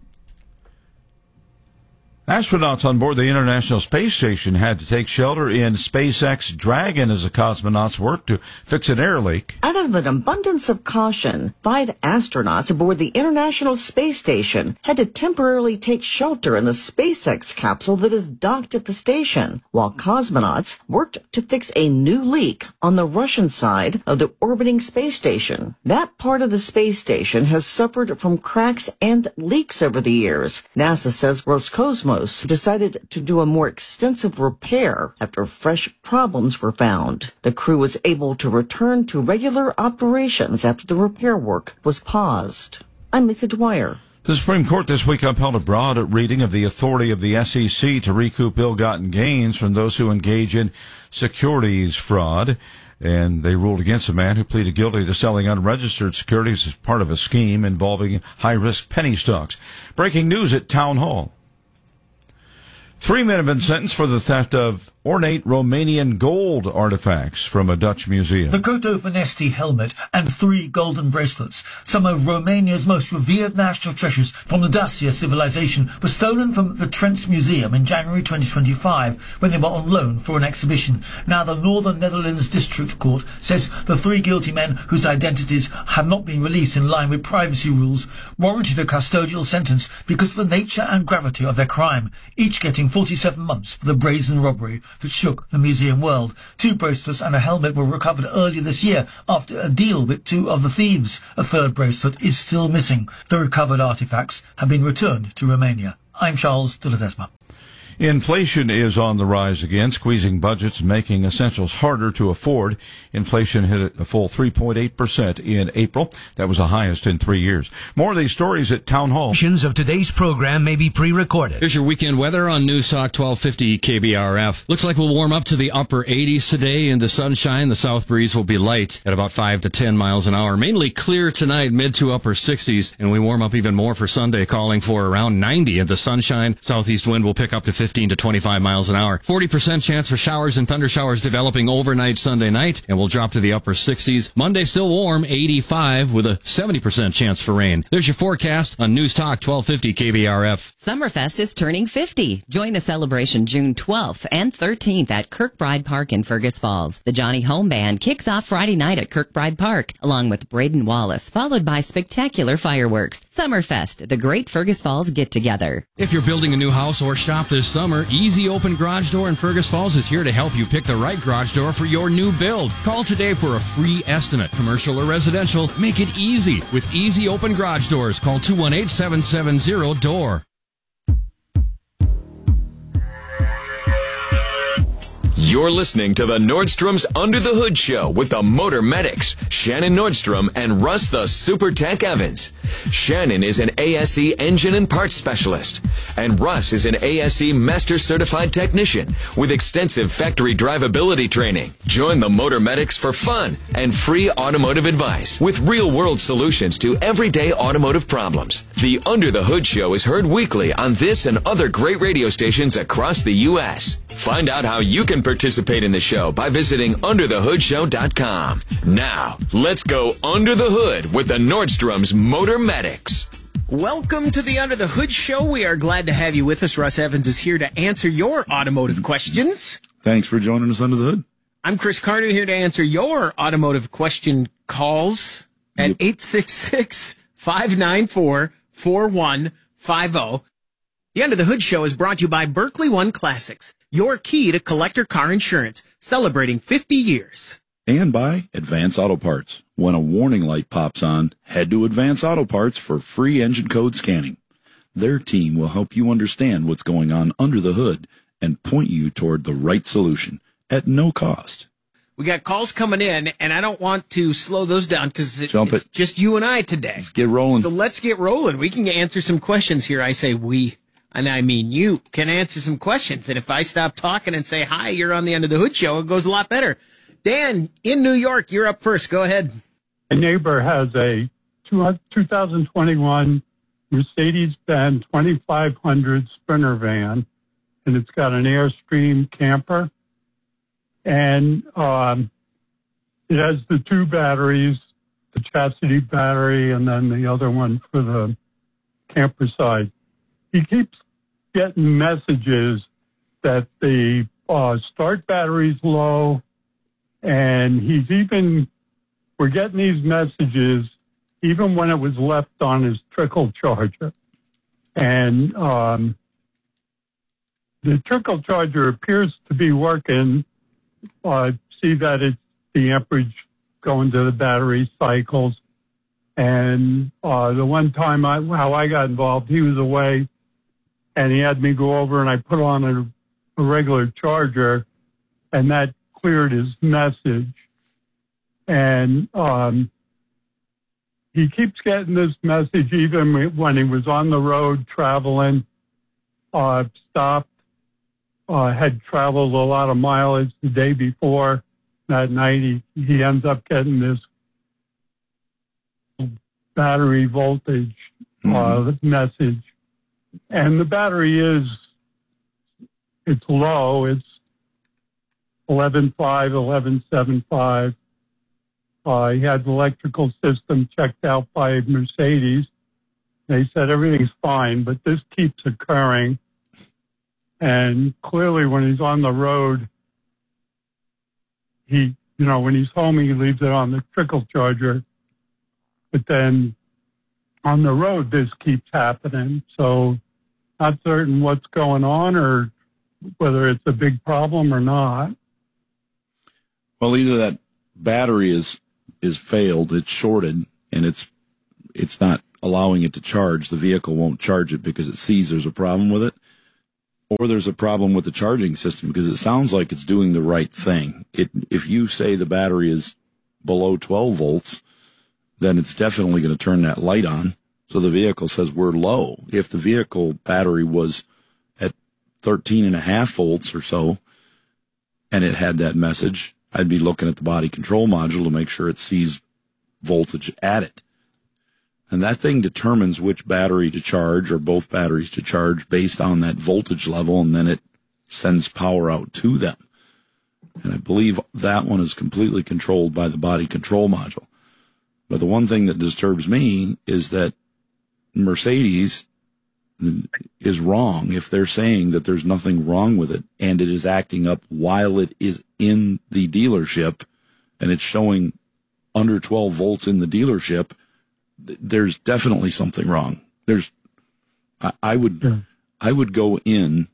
Astronauts on board the International Space Station had to take shelter in SpaceX Dragon as the cosmonauts worked to fix an air leak. Out of an abundance of caution, five astronauts aboard the International Space Station had to temporarily take shelter in the SpaceX capsule that is docked at the station, while cosmonauts worked to fix a new leak on the Russian side of the orbiting space station. That part of the space station has suffered from cracks and leaks over the years. NASA says Roscosmos decided to do a more extensive repair after fresh problems were found. The crew was able to return to regular operations after the repair work was paused. I'm Lisa Dwyer. The Supreme Court this week upheld a broad reading of the authority of the S E C to recoup ill-gotten gains from those who engage in securities fraud. And they ruled against a man who pleaded guilty to selling unregistered securities as part of a scheme involving high-risk penny stocks. Breaking news at Town Hall. Three men have been sentenced for the theft of ornate Romanian gold artifacts from a Dutch museum. The Koto Vanesti helmet and three golden bracelets, some of Romania's most revered national treasures from the Dacia civilization, were stolen from the Trents Museum in January twenty twenty-five when they were on loan for an exhibition. Now the Northern Netherlands District Court says the three guilty men, whose identities have not been released in line with privacy rules, warranted a custodial sentence because of the nature and gravity of their crime, each getting forty-seven months for the brazen robbery that shook the museum world. Two bracelets and a helmet were recovered earlier this year after a deal with two of the thieves. A third bracelet is still missing. The recovered artifacts have been returned to Romania. I'm Charles de Ledesma. Inflation is on the rise again, squeezing budgets, making essentials harder to afford. Inflation hit a full three point eight percent in April. That was the highest in three years. More of these stories at Town Hall. Of today's program may be pre-recorded. Here's your weekend weather on News Talk twelve fifty K B R F. Looks like we'll warm up to the upper eighties today in the sunshine. The south breeze will be light at about five to ten miles an hour. Mainly clear tonight, mid to upper sixties, and we warm up even more for Sunday, calling for around ninety in the sunshine. Southeast wind will pick up to fifteen to twenty-five miles an hour. forty percent chance for showers and thunder showers developing overnight Sunday night, and we'll drop to the upper sixties. Monday still warm, eighty-five, with a seventy percent chance for rain. There's your forecast on News Talk twelve fifty K B R F. Summerfest is turning fifty. Join the celebration June twelfth and thirteenth at Kirkbride Park in Fergus Falls. The Johnny Home Band kicks off Friday night at Kirkbride Park, along with Braden Wallace, followed by spectacular fireworks. Summerfest, the great Fergus Falls get-together. If you're building a new house or shop this summer, Easy Open Garage Door in Fergus Falls is here to help you pick the right garage door for your new build. Call today for a free estimate. Commercial or residential, make it easy with Easy Open Garage Doors. Call two one eight, seven seven zero, D O O R. You're listening to the Nordstrom's Under the Hood Show with the Motor Medics, Shannon Nordstrom and Russ the Super Tech Evans. Shannon is an A S E engine and parts specialist, and Russ is an A S E Master Certified Technician with extensive factory drivability training. Join the Motor Medics for fun and free automotive advice with real-world solutions to everyday automotive problems. The Under the Hood Show is heard weekly on this and other great radio stations across the U S Find out how you can participate in the show by visiting under the hood show dot com. Now, let's go under the hood with the Nordstrom's Motor Medics. Welcome to the Under the Hood Show. We are glad to have you with us. Russ Evans is here to answer your automotive questions. Thanks for joining us under the hood. I'm Chris Carter, here to answer your automotive question calls at yep. eight six six, five nine four, four one five zero. The Under the Hood Show is brought to you by Berkeley One Classics, your key to collector car insurance, celebrating fifty years. And by Advance Auto Parts. When a warning light pops on, head to Advance Auto Parts for free engine code scanning. Their team will help you understand what's going on under the hood and point you toward the right solution at no cost. We got calls coming in, and I don't want to slow those down because it, Jump it's it. just you and I today. Let's get rolling. So let's get rolling. We can answer some questions here. I say we. And I mean, you can answer some questions. And if I stop talking and say, hi, you're on the Under the Hood Show, it goes a lot better. Dan, in New York, you're up first. Go ahead. My neighbor has a two thousand twenty-one Mercedes-Benz twenty-five hundred Sprinter van, and it's got an Airstream camper. And um, it has the two batteries, the chassis battery and then the other one for the camper side. He keeps getting messages that the uh, start battery's low, and he's even, we're getting these messages even when it was left on his trickle charger. And um, the trickle charger appears to be working. Uh, see that it's the amperage going to the battery cycles. And uh, the one time I, how I got involved, he was away, and he had me go over and I put on a, a regular charger, and that cleared his message. And um, he keeps getting this message even when he was on the road traveling, uh, stopped, uh, had traveled a lot of mileage the day before. That night he, he ends up getting this battery voltage uh, mm-hmm. message. And the battery is, it's low. It's eleven five, eleven seventy-five. Uh, he had the electrical system checked out by Mercedes. They said everything's fine, but this keeps occurring. And clearly when he's on the road, he, you know, when he's home, he leaves it on the trickle charger. But then on the road, this keeps happening. So not certain what's going on or whether it's a big problem or not. Well, either that battery is is failed, it's shorted, and it's it's not allowing it to charge. The vehicle won't charge it because it sees there's a problem with it. Or there's a problem with the charging system because it sounds like it's doing the right thing. It, if you say the battery is below twelve volts, then it's definitely going to turn that light on. So the vehicle says we're low. If the vehicle battery was at thirteen and a half volts or so, and it had that message, I'd be looking at the body control module to make sure it sees voltage at it. And that thing determines which battery to charge or both batteries to charge based on that voltage level, and then it sends power out to them. And I believe that one is completely controlled by the body control module. But the one thing that disturbs me is that Mercedes is wrong if they're saying that there's nothing wrong with it and it is acting up while it is in the dealership and it's showing under twelve volts in the dealership. There's definitely something wrong. There's, I, I would, yeah. I would go in,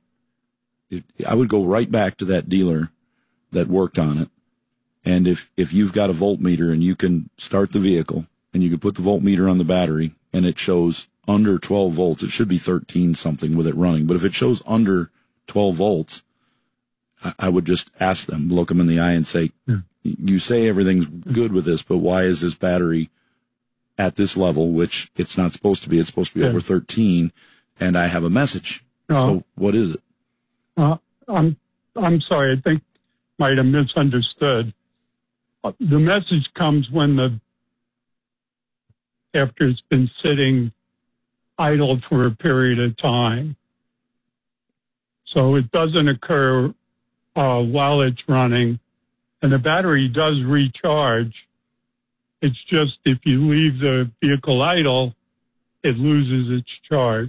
I would go right back to that dealer that worked on it. And if, if you've got a voltmeter and you can start the vehicle and you can put the voltmeter on the battery and it shows under twelve volts, it should be thirteen something with it running. But if it shows under twelve volts, I, I would just ask them, look them in the eye and say, yeah. you say everything's good with this, but why is this battery at this level, which it's not supposed to be? It's supposed to be yeah. over thirteen, and I have a message. Uh, so what is it? Uh, I'm I'm sorry. I think might have misunderstood. Uh, the message comes when the after it's been sitting idle for a period of time. So it doesn't occur uh, while it's running, and the battery does recharge. It's just if you leave the vehicle idle, it loses its charge.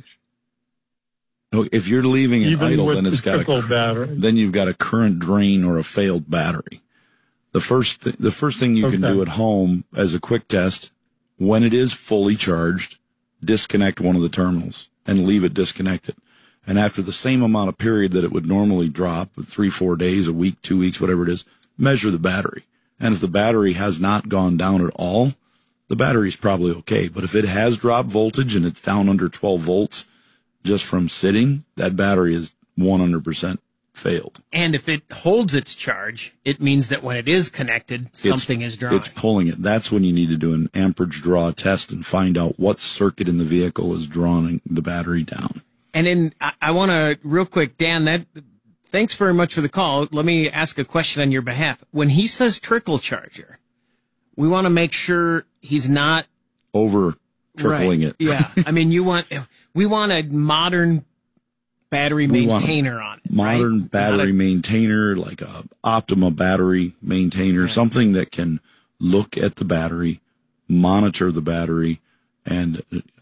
Oh, if you're leaving it Even idle, then the it's got a battery. then you've got a current drain or a failed battery. The first th- the first thing you okay. can do at home as a quick test, when it is fully charged, disconnect one of the terminals and leave it disconnected. And after the same amount of period that it would normally drop, three, four days, a week, two weeks, whatever it is, measure the battery. And if the battery has not gone down at all, the battery's probably okay. But if it has dropped voltage and it's down under twelve volts just from sitting, that battery is one hundred percent failed. And if it holds its charge, it means that when it is connected, something it's, is drawing. It's pulling it. That's when you need to do an amperage draw test and find out what circuit in the vehicle is drawing the battery down. And then I, I want to, real quick, Dan, that... thanks very much for the call. Let me ask a question on your behalf. When he says trickle charger, we want to make sure he's not over trickling right. it. Yeah. I mean, you want, we want a modern battery we maintainer on it. Modern right? battery a, maintainer, like a Optima battery maintainer, right. something that can look at the battery, monitor the battery, and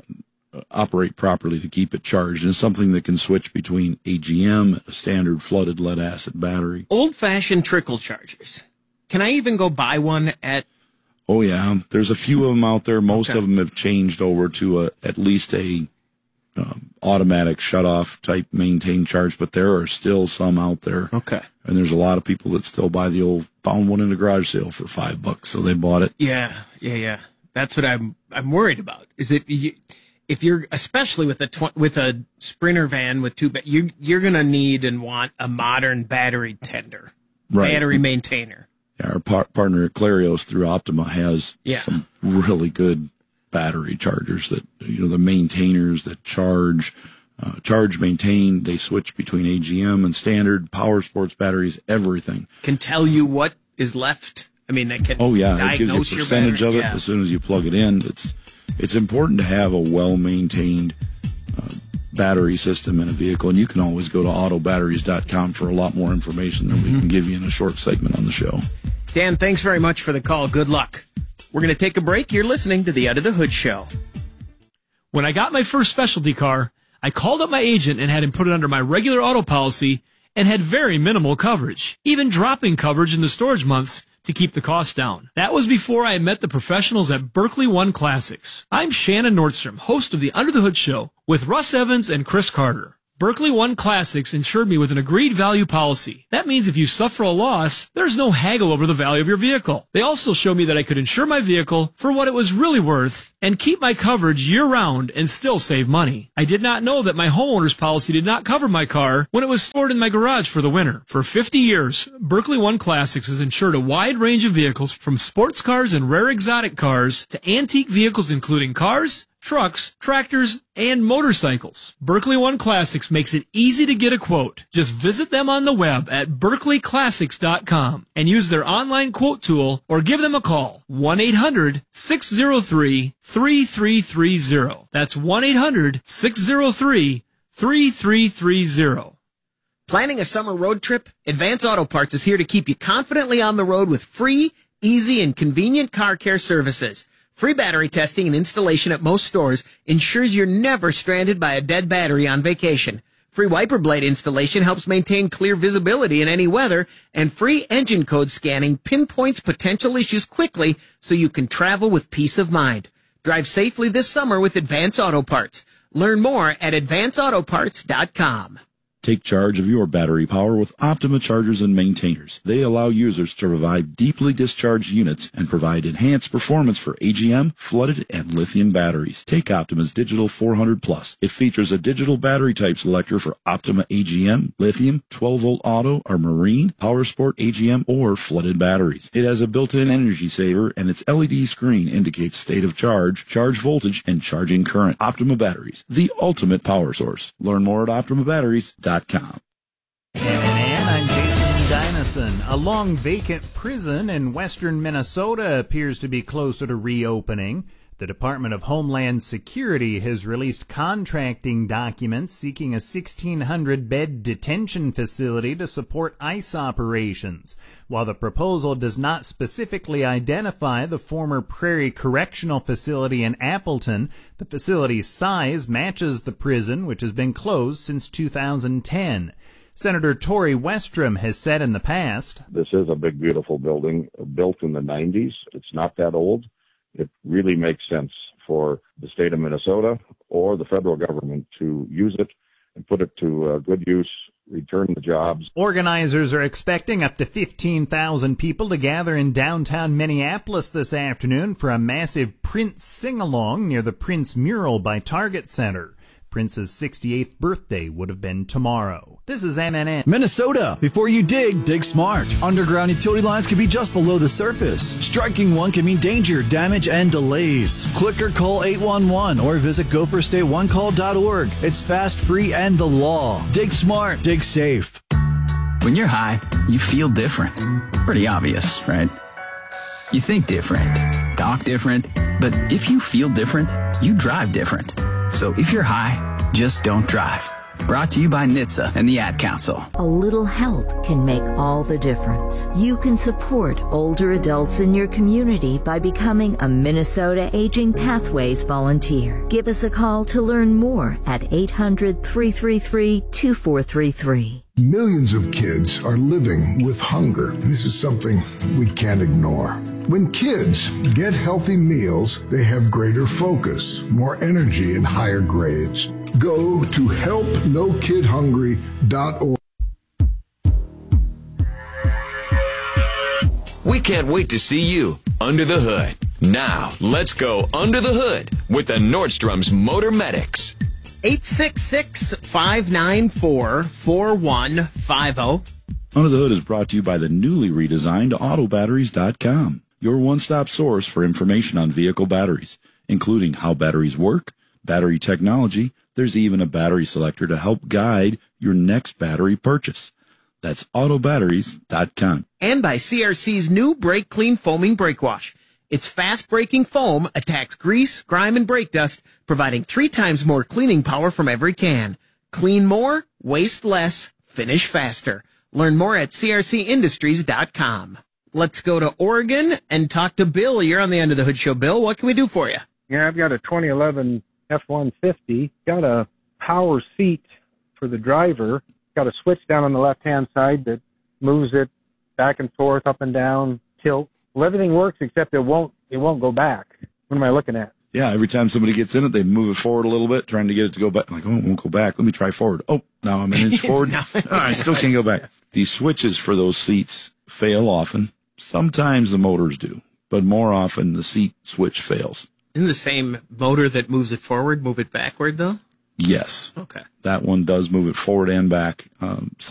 operate properly to keep it charged, and something that can switch between A G M, a standard flooded lead acid battery. Old-fashioned trickle chargers. Can I even go buy one at... Oh, yeah. There's a few of them out there. Most okay. of them have changed over to a, at least a um, automatic shut-off type maintain charge, but there are still some out there. Okay. And there's a lot of people that still buy the old, found one in a garage sale for five bucks, so they bought it. Yeah, yeah, yeah. That's what I'm I'm worried about. Is it... You, if you're, especially with a tw- with a Sprinter van with two, ba- you you're gonna need and want a modern battery tender, right. battery maintainer. Yeah, our par- partner at Clarios through Optima has yeah. some really good battery chargers that, you know, the maintainers that charge, uh, charge, maintain. They switch between A G M and standard power sports batteries. Everything can tell you what is left. I mean, that can. Oh yeah, it gives you a percentage of it yeah. as soon as you plug it in. It's It's important to have a well-maintained uh, battery system in a vehicle. And you can always go to auto batteries dot com for a lot more information than we can give you in a short segment on the show. Dan, thanks very much for the call. Good luck. We're going to take a break. You're listening to the Under the Hood Show. When I got my first specialty car, I called up my agent and had him put it under my regular auto policy and had very minimal coverage, even dropping coverage in the storage months to keep the cost down. That was before I met the professionals at Berkeley One Classics. I'm Shannon Nordstrom, host of the Under the Hood Show with Russ Evans and Chris Carter. Berkeley One Classics insured me with an agreed value policy. That means if you suffer a loss, there's no haggle over the value of your vehicle. They also showed me that I could insure my vehicle for what it was really worth and keep my coverage year-round and still save money. I did not know that my homeowner's policy did not cover my car when it was stored in my garage for the winter. For fifty years, Berkeley One Classics has insured a wide range of vehicles from sports cars and rare exotic cars to antique vehicles including cars, trucks, tractors, and motorcycles. Berkeley One Classics makes it easy to get a quote. Just visit them on the web at berkeley classics dot com and use their online quote tool or give them a call. one eight hundred six zero three three three three zero. That's one eight hundred six zero three three three three zero. Planning a summer road trip? Advance Auto Parts is here to keep you confidently on the road with free, easy, and convenient car care services. Free battery testing and installation at most stores ensures you're never stranded by a dead battery on vacation. Free wiper blade installation helps maintain clear visibility in any weather, and free engine code scanning pinpoints potential issues quickly so you can travel with peace of mind. Drive safely this summer with Advance Auto Parts. Learn more at advance auto parts dot com. Take charge of your battery power with Optima Chargers and Maintainers. They allow users to revive deeply discharged units and provide enhanced performance for A G M, flooded, and lithium batteries. Take Optima's Digital four hundred Plus. It features a digital battery type selector for Optima A G M, lithium, twelve volt auto, or marine, power sport A G M, or flooded batteries. It has a built-in energy saver, and its L E D screen indicates state of charge, charge voltage, and charging current. Optima Batteries, the ultimate power source. Learn more at optima batteries dot com. And I'm Jason Dynison. A long vacant prison in western Minnesota appears to be closer to reopening. The Department of Homeland Security has released contracting documents seeking a sixteen hundred bed detention facility to support ICE operations. While the proposal does not specifically identify the former Prairie Correctional Facility in Appleton, the facility's size matches the prison, which has been closed since two thousand ten. Senator Tory Westrom has said in the past, "This is a big, beautiful building built in the nineties. It's not that old. It really makes sense for the state of Minnesota or the federal government to use it and put it to uh, good use, return the jobs." Organizers are expecting up to fifteen thousand people to gather in downtown Minneapolis this afternoon for a massive Prince sing-along near the Prince mural by Target Center. Prince's sixty-eighth birthday would have been tomorrow. This is M N N. Minnesota. Before you dig, dig smart. Underground utility lines can be just below the surface. Striking one can mean danger, damage, and delays. Click or call eight one one or visit go first day one call dot org. It's fast, free, and the law. Dig smart. Dig safe. When you're high, you feel different. Pretty obvious, right? You think different, talk different, but if you feel different, you drive different. So if you're high, just don't drive. Brought to you by N H T S A and the Ad Council. A little help can make all the difference. You can support older adults in your community by becoming a Minnesota Aging Pathways volunteer. Give us a call to learn more at eight hundred, three three three, two four three three. Millions of kids are living with hunger. This is something we can't ignore. When kids get healthy meals, they have greater focus, more energy, and higher grades. Go to help no kid hungry dot org. We can't wait to see you under the hood. Now, let's go under the hood with the Nordstrom's Motor Medics. eight six six, five nine four, four one five zero. Under the Hood is brought to you by the newly redesigned auto batteries dot com, your one-stop source for information on vehicle batteries, including how batteries work, battery technology. There's even a battery selector to help guide your next battery purchase. That's auto batteries dot com. And by C R C's new Brake Clean Foaming Brake Wash. Its fast-breaking foam attacks grease, grime, and brake dust, providing three times more cleaning power from every can. Clean more, waste less, finish faster. Learn more at c r c industries dot com. Let's go to Oregon and talk to Bill. You're on the Under the Hood Show. Bill, what can we do for you? Yeah, I've got a twenty eleven F one fifty. Got a power seat for the driver. Got a switch down on the left-hand side that moves it back and forth, up and down, tilt. Well, everything works except it won't, it won't go back. What am I looking at? Yeah, every time somebody gets in it, they move it forward a little bit, trying to get it to go back. I'm like, oh, it won't go back. Let me try forward. Oh, now I'm an inch forward. No. Oh, I still can't go back. These switches for those seats fail often. Sometimes the motors do, but more often the seat switch fails. Isn't the same motor that moves it forward, move it backward, though? Yes. Okay. That one does move it forward and back. Um,